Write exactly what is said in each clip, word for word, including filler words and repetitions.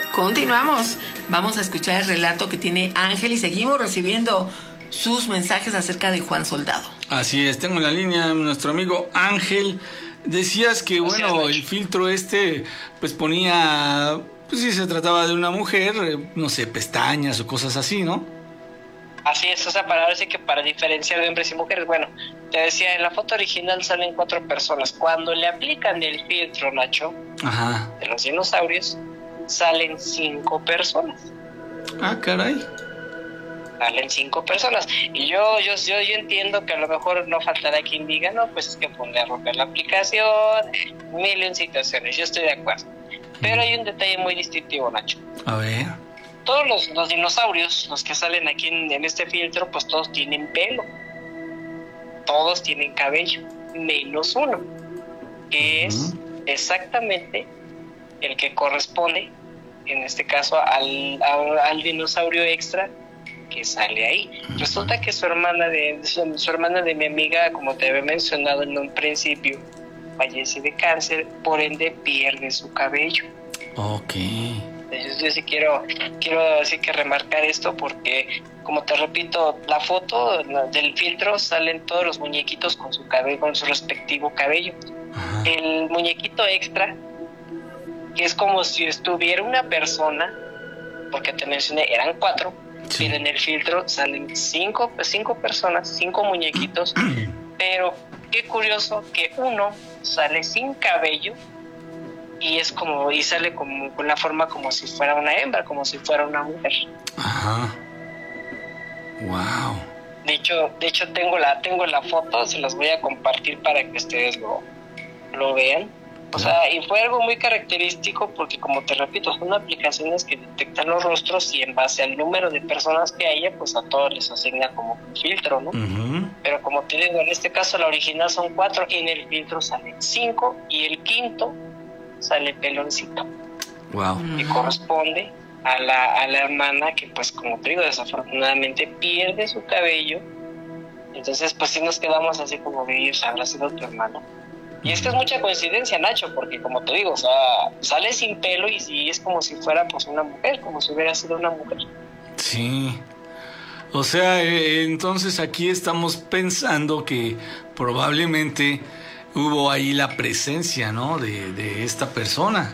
Continuamos. Vamos a escuchar el relato que tiene Ángel y seguimos recibiendo sus mensajes acerca de Juan Soldado. Así es, tengo en la línea nuestro amigo Ángel. Decías que, bueno, el filtro este, pues ponía, pues si se trataba de una mujer, no sé, pestañas o cosas así, ¿no? Así es, o sea, para ahora sí que para diferenciar de hombres y mujeres, bueno, te decía, en la foto original salen cuatro personas. Cuando le aplican el filtro, Nacho, Ajá. de los dinosaurios, salen cinco personas. Ah, caray. Salen cinco personas. Y yo, yo, yo, yo entiendo que a lo mejor no faltará quien diga, no, pues es que pondré a romper la aplicación, mil y un situaciones, yo estoy de acuerdo. Pero hay un detalle muy distintivo, Nacho. A ver. Todos los, los dinosaurios, los que salen aquí en, en este filtro, pues todos tienen pelo. Todos tienen cabello, menos uno, que uh-huh. es exactamente el que corresponde, en este caso, al, al, al dinosaurio extra que sale ahí. Uh-huh. Resulta que su hermana de su, su hermana de mi amiga, como te había mencionado en un principio, fallece de cáncer, por ende pierde su cabello. Ok. Yo, yo sí quiero, quiero así que remarcar esto porque, como te repito, la foto del filtro salen todos los muñequitos con su cabello, con su respectivo cabello. Ajá. El muñequito extra, que es como si estuviera una persona, porque te mencioné, eran cuatro, sí. Pero en el filtro salen cinco, cinco personas, cinco muñequitos, pero qué curioso que uno sale sin cabello, y es como, y sale como con la forma como si fuera una hembra, como si fuera una mujer. Ajá. Wow. De hecho, de hecho tengo la, tengo la foto, se las voy a compartir para que ustedes lo, lo vean. O sea, y fue algo muy característico porque, como te repito, son aplicaciones que detectan los rostros y en base al número de personas que haya, pues a todos les asigna como un filtro, ¿no? Uh-huh. Pero como te digo, en este caso la original son cuatro y en el filtro salen cinco y el quinto sale peloncito. Wow. Y corresponde a la, a la hermana que, pues como te digo, desafortunadamente pierde su cabello. Entonces pues sí nos quedamos así como de, habrá sido tu hermano. Y es que es mucha coincidencia, Nacho, porque como te digo, o sea, sale sin pelo y, y es como si fuera pues una mujer, como si hubiera sido una mujer. Sí. O sea, eh, entonces aquí estamos pensando que probablemente hubo ahí la presencia, ¿no? De, de esta persona.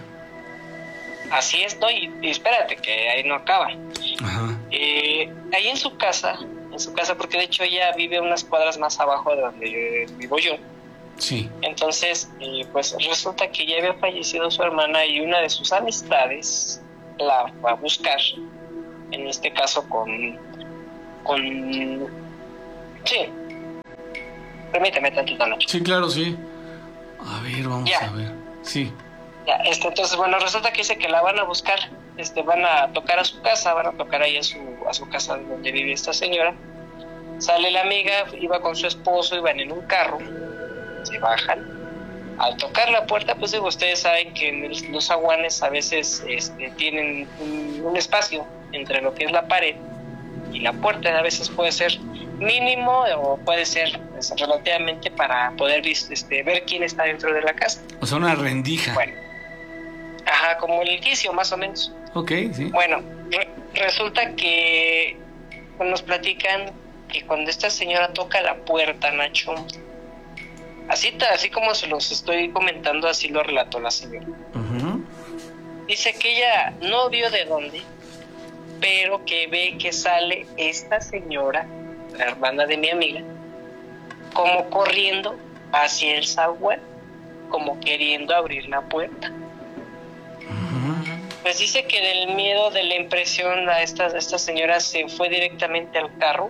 Así es, ¿no? Y, y espérate, que ahí no acaba. Ajá. Eh, ahí en su casa, en su casa, porque de hecho ella vive unas cuadras más abajo de donde vivo yo. Sí. Entonces, eh, pues resulta que ya había fallecido su hermana y una de sus amistades la fue a buscar, en este caso con... con... Sí. Permíteme tantito, Nacho. Sí, claro, sí. A ver, vamos ya. a ver. Sí. Ya, este, entonces, bueno, resulta que dice que la van a buscar, este, van a tocar a su casa, van a tocar ahí a su, a su casa donde vive esta señora. Sale la amiga, iba con su esposo, iban en un carro, se bajan. Al tocar la puerta, pues ustedes saben que en los zaguanes a veces este, tienen un, un espacio entre lo que es la pared y la puerta. A veces puede ser mínimo o puede ser pues, relativamente para poder este, ver quién está dentro de la casa. O sea, una rendija. Bueno, ajá, como el inicio más o menos. Ok, sí. Bueno, re- resulta que nos platican que cuando esta señora toca la puerta, Nacho, así, así como se los estoy comentando, así lo relató la señora. Uh-huh. Dice que ella no vio de dónde, pero que ve que sale esta señora, la hermana de mi amiga, como corriendo hacia el zaguán, como queriendo abrir la puerta. Uh-huh. Pues dice que del miedo, de la impresión, a esta, a esta señora se fue directamente al carro,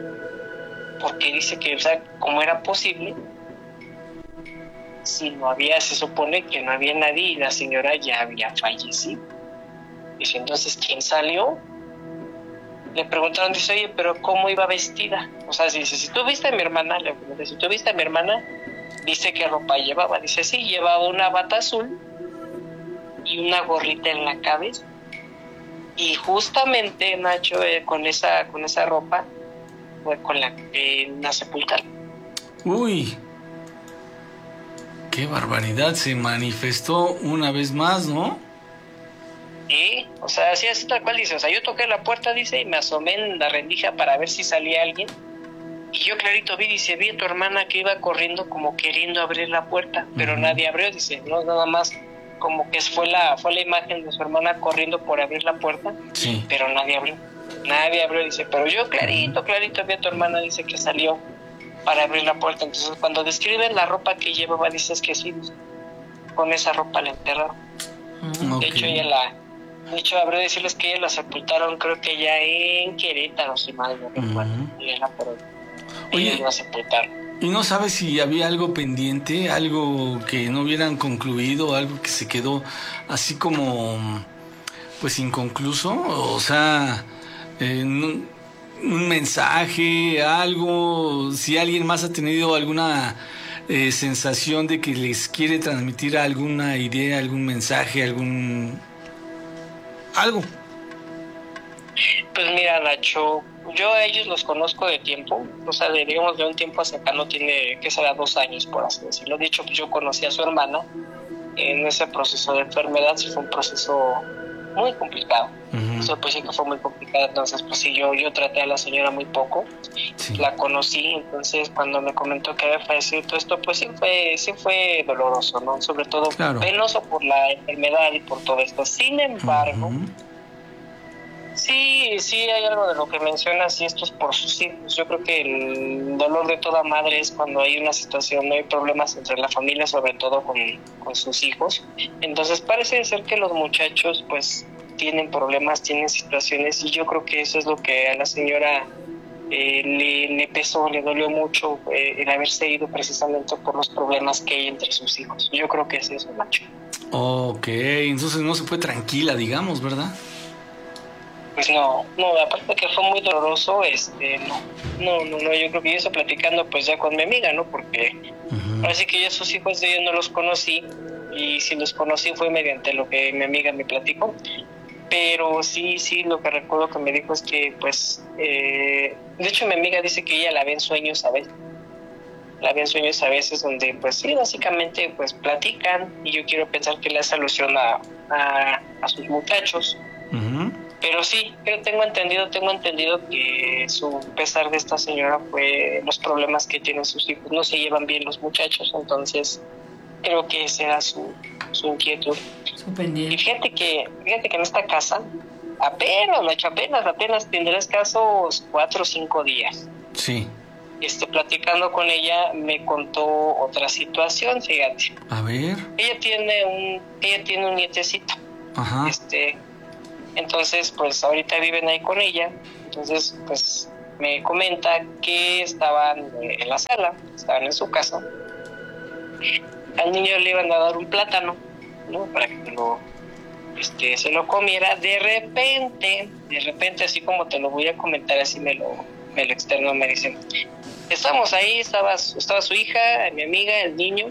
porque dice que, o sea, ¿cómo era posible? Si no había, se supone que no había nadie y la señora ya había fallecido. Dice, entonces, ¿quién salió? Le preguntaron, dice, oye, pero ¿cómo iba vestida? O sea, dice, si tú viste a mi hermana, le pregunté, si tú viste a mi hermana, dice, ¿qué ropa llevaba? Dice, sí, llevaba una bata azul y una gorrita en la cabeza. Y justamente, Nacho, eh, con esa con esa ropa, fue con la que eh, la sepultaron. Uy, qué barbaridad, se manifestó una vez más, ¿no? Sí, o sea, así es tal cual dice, o sea, yo toqué la puerta, dice, y me asomé en la rendija para ver si salía alguien, y yo clarito vi, dice, vi a tu hermana que iba corriendo como queriendo abrir la puerta, pero uh-huh. nadie abrió, dice, no, nada más como que fue la fue la imagen de su hermana corriendo por abrir la puerta, sí. pero nadie abrió, nadie abrió, dice, pero yo clarito, clarito vi a tu hermana, dice, que salió para abrir la puerta. Entonces cuando describen la ropa que llevaba, dices que sí, con esa ropa la enterraron. Uh-huh. De hecho, ella la De hecho, habré de decirles que ella la sepultaron, creo que ya en Querétaro, si mal no recuerdo. Uh-huh. Y ella, pero Oye, la sepultaron. ¿Y no sabes si había algo pendiente, algo que no hubieran concluido, algo que se quedó así como, pues, inconcluso? O sea, eh, un, un mensaje, algo, si alguien más ha tenido alguna eh, sensación de que les quiere transmitir alguna idea, algún mensaje, algún... algo. Pues mira, Nacho, yo a ellos los conozco de tiempo, o sea, de, digamos de un tiempo hacia acá, no tiene, que será dos años, por así decirlo. De hecho, pues yo conocí a su hermana en ese proceso de enfermedad, sí fue un proceso muy complicado. Uh-huh. Eso pues sí que fue muy complicado, entonces pues sí, yo, yo traté a la señora muy poco, sí. La conocí, entonces cuando me comentó que había fallecido todo esto, pues sí fue, sí fue doloroso, ¿no? Sobre todo claro. Penoso por la enfermedad y por todo esto. Sin embargo, uh-huh. sí, sí hay algo de lo que mencionas y esto es por sus hijos. Yo creo que el dolor de toda madre es cuando hay una situación, no hay problemas entre la familia, sobre todo con, con sus hijos. Entonces parece ser que los muchachos pues tienen problemas, tienen situaciones, y yo creo que eso es lo que a la señora eh, le, le pesó, le dolió mucho eh, el haberse ido precisamente por los problemas que hay entre sus hijos. Yo creo que es eso, Nacho. Ok, entonces no se fue tranquila, digamos, ¿verdad? Pues no, no, aparte que fue muy doloroso, este, no, no, no, no, yo creo que yo estoy platicando pues ya con mi amiga, ¿no? Porque uh-huh. Así que yo sus hijos de ellos no los conocí, y si los conocí fue mediante lo que mi amiga me platicó, pero sí, sí, lo que recuerdo que me dijo es que pues, eh, de hecho mi amiga dice que ella la ve en sueños a veces, la ve en sueños a veces donde pues sí, básicamente pues platican, y yo quiero pensar que le hace alusión a, a, a sus muchachos. Uh-huh. Pero sí, yo tengo entendido, tengo entendido que su pesar de esta señora fue los problemas que tienen sus hijos. No se llevan bien los muchachos, entonces creo que esa era su, su inquietud. Su pendiente. Y fíjate que, fíjate que en esta casa, apenas, Nacho, apenas, apenas tendré escasos cuatro o cinco días. Sí. Este, platicando con ella, me contó otra situación, fíjate. A ver. Ella tiene un, ella tiene un nietecito. Ajá. Este... Entonces, pues ahorita viven ahí con ella. Entonces, pues me comenta que estaban en la sala, estaban en su casa. Al niño le iban a dar un plátano, ¿no? Para que lo, este, se lo comiera. De repente, de repente, así como te lo voy a comentar, así me lo, me lo externo, me dicen, estamos ahí, estaba, estaba su hija, mi amiga, el niño,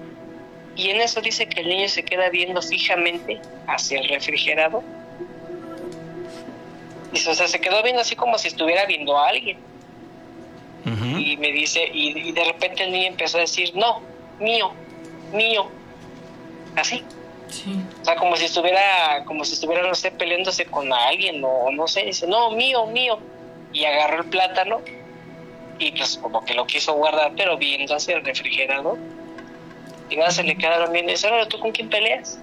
y en eso dice que el niño se queda viendo fijamente hacia el refrigerador. Dice, o sea, se quedó viendo así como si estuviera viendo a alguien. Uh-huh. Y me dice, y, y de repente el niño empezó a decir, no, mío, mío. Así. Sí. O sea, como si estuviera, como si estuviera, no sé, peleándose con alguien, o no sé, dice, no, mío, mío. Y agarró el plátano, y pues como que lo quiso guardar, pero viendo hacia el refrigerador. Y nada, se le quedaron viendo, y dice, ahora, ¿tú con quién peleas?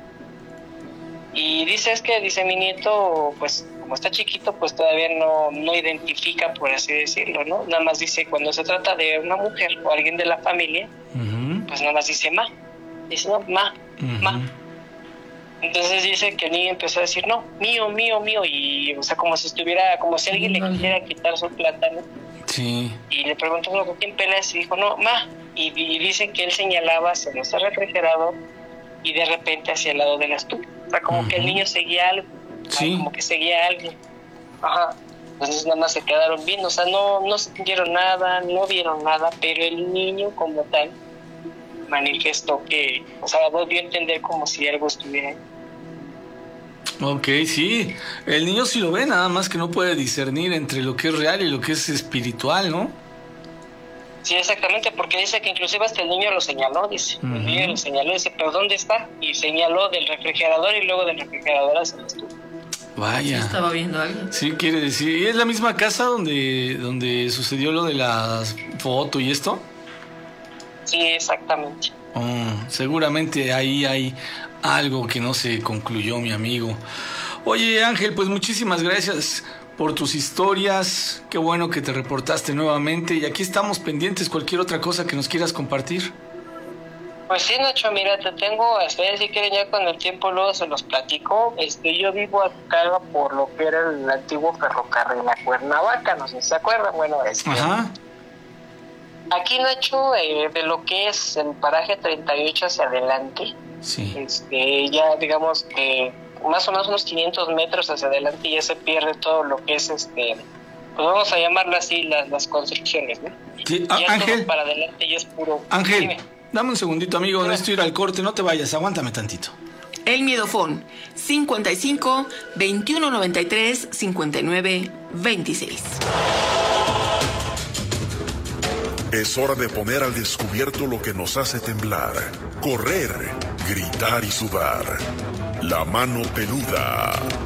Y dice, es que, dice, mi nieto, pues, como está chiquito, pues todavía no, no identifica, por así decirlo, ¿no? Nada más dice, cuando se trata de una mujer o alguien de la familia, uh-huh. pues nada más dice, ma. Dice, no, ma, uh-huh. ma. Entonces dice que el niño empezó a decir, no, mío, mío, mío, y, o sea, como si estuviera, como si alguien le quisiera quitar su plátano. Sí. Y le preguntó, ¿con quién peleas? Y dijo, no, ma. Y, y dice que él señalaba hacia nuestro refrigerador y de repente hacia el lado de la estufa. O sea, como uh-huh. que el niño seguía algo. Sí. Como que seguía algo. Ajá. Entonces nada más se quedaron viendo. O sea, no, no sintieron nada, no vieron nada, pero el niño como tal manifestó que, o sea, volvió a entender como si algo estuviera ahí. Ok, sí. El niño sí lo ve, nada más que no puede discernir entre lo que es real y lo que es espiritual, ¿no? Sí, exactamente, porque dice que inclusive hasta el niño lo señaló, dice. Uh-huh. El niño lo señaló, dice, ¿pero dónde está? Y señaló del refrigerador y luego del refrigerador hacia la estufa. Vaya. Sí, estaba viendo algo. Sí, quiere decir. ¿Y es la misma casa donde, donde sucedió lo de la foto y esto? Sí, exactamente. Oh, seguramente ahí hay algo que no se concluyó, mi amigo. Oye, Ángel, pues muchísimas gracias por tus historias. Qué bueno que te reportaste nuevamente. Y aquí estamos pendientes. Cualquier otra cosa que nos quieras compartir. Pues sí, Nacho, mira, te tengo, este, si quieren ya con el tiempo luego se los platico. Este, yo vivo acá por lo que era el antiguo ferrocarril a Cuernavaca, no sé si se acuerdan. Bueno, este, Ajá. aquí, Nacho, eh, de lo que es el paraje treinta y ocho hacia adelante, Sí. este, ya digamos que más o menos unos quinientos metros hacia adelante ya se pierde todo lo que es, este, pues vamos a llamarlo así, las, las construcciones, ¿no? Sí, Ya Á- Ángel. todo para adelante ya es puro. Ángel, Dime. dame un segundito, amigo. Necesito ir al corte. No te vayas. Aguántame tantito. El Miedofón, cincuenta y cinco, veintiuno noventa y tres, cincuenta y nueve, veintiséis. Es hora de poner al descubierto lo que nos hace temblar, correr, gritar y sudar. La mano peluda.